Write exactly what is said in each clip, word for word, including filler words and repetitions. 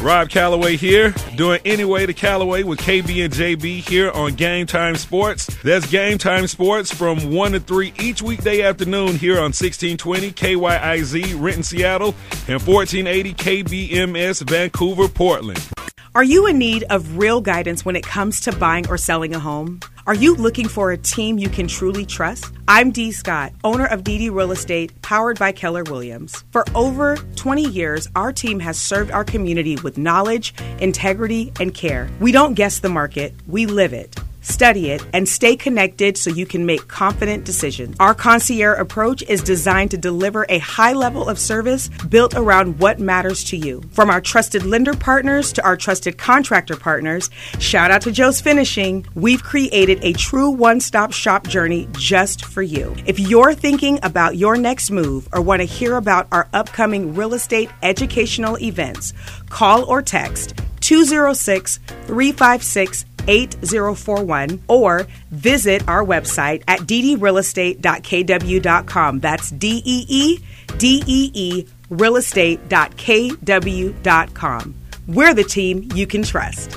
Rob Calloway here, doing Anyway to Calloway with K B and J B here on Game Time Sports. That's Game Time Sports from one to three each weekday afternoon here on sixteen twenty K Y I Z, Renton, Seattle, and fourteen eighty K B M S, Vancouver, Portland. Are you in need of real guidance when it comes to buying or selling a home? Are you looking for a team you can truly trust? I'm Dee Scott, owner of D D Real Estate, powered by Keller Williams. For over twenty years, our team has served our community with knowledge, integrity, and care. We don't guess the market, we live it. Study it, and stay connected so you can make confident decisions. Our concierge approach is designed to deliver a high level of service built around what matters to you. From our trusted lender partners to our trusted contractor partners, shout out to Joe's Finishing, we've created a true one-stop shop journey just for you. If you're thinking about your next move or want to hear about our upcoming real estate educational events, call or text two oh six, three five six, eight oh four one or visit our website at d d real estate dot k w dot com. That's D E E D E E real estate dot k w dot com. We're the team you can trust.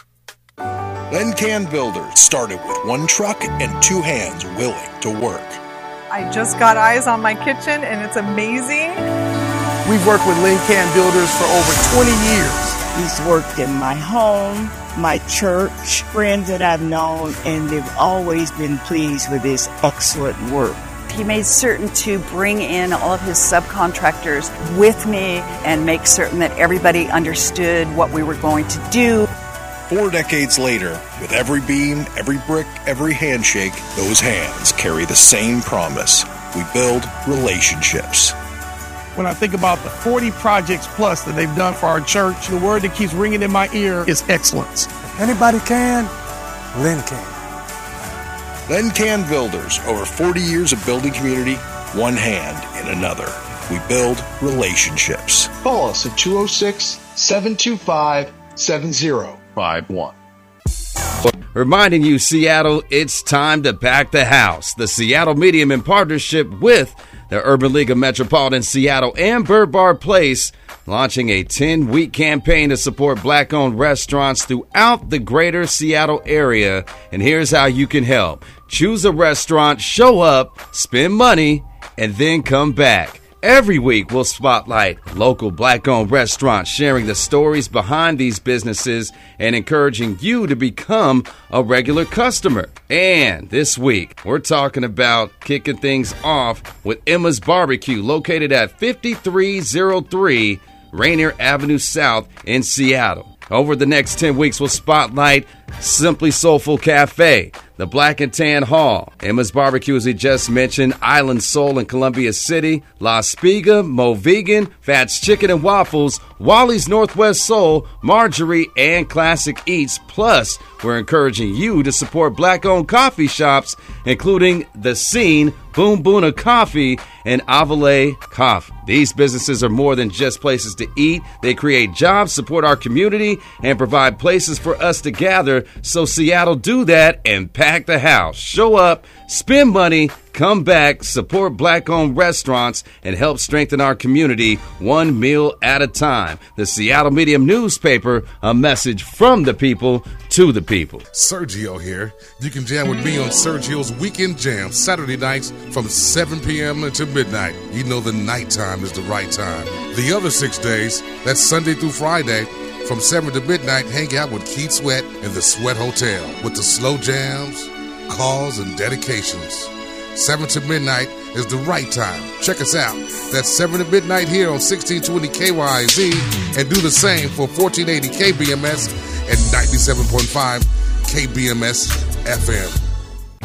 Lencan Builders started with one truck and two hands willing to work. I just got eyes on my kitchen and it's amazing. We've worked with Lencan Builders for over twenty years. He's worked in my home, my church, friends that I've known, and they've always been pleased with his excellent work. He made certain to bring in all of his subcontractors with me and make certain that everybody understood what we were going to do. Four decades later, with every beam, every brick, every handshake, those hands carry the same promise. We build relationships. When I think about the forty projects plus that they've done for our church, the word that keeps ringing in my ear is excellence. If anybody can, Len can. Lencan Builders, over forty years of building community, one hand in another. We build relationships. Call us at two oh six, seven two five, seven oh five one. Reminding you, Seattle, it's time to pack the house. The Seattle Medium, in partnership with the Urban League of Metropolitan Seattle and Bird Bar Place, launching a ten-week campaign to support black-owned restaurants throughout the greater Seattle area. And here's how you can help. Choose a restaurant, show up, spend money, and then come back. Every week, we'll spotlight local black-owned restaurants, sharing the stories behind these businesses and encouraging you to become a regular customer. And this week, we're talking about kicking things off with Emma's Barbecue, located at fifty-three oh three Rainier Avenue South in Seattle. Over the next ten weeks, we'll spotlight Simply Soulful Cafe, the Black and Tan Hall, Emma's Barbecue, as we just mentioned, Island Soul in Columbia City, La Spiga, Mo Vegan, Fats Chicken and Waffles, Wally's Northwest Soul, Marjorie, and Classic Eats. Plus, we're encouraging you to support black-owned coffee shops, including The Scene, Boom Boona Coffee, and Avale Coffee. These businesses are more than just places to eat. They create jobs, support our community, and provide places for us to gather. So Seattle, do that and pack the house. Show up, spend money, come back, support black-owned restaurants, and help strengthen our community one meal at a time. The Seattle Medium newspaper, a message from the people to the people. Sergio here. You can jam with me on Sergio's Weekend Jam, Saturday nights from seven p.m. until midnight. You know the nighttime is the right time. The other six days, that's Sunday through Friday, from seven to midnight, hang out with Keith Sweat in the Sweat Hotel with the slow jams, calls, and dedications. seven to midnight is the right time. Check us out. That's seven to midnight here on sixteen twenty K Y I Z, and do the same for fourteen eighty K B M S and ninety-seven point five K B M S F M.